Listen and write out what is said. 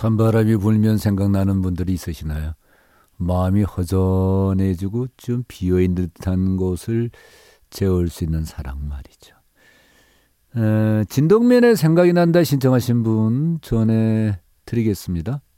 찬바람이 불면 생각나는 분들이 있으시나요? 마음이 허전해지고 좀 비어있는 듯한 곳을 채울 수 있는 사랑 말이죠. 진동면의 생각이 난다 신청하신 분 전해드리겠습니다.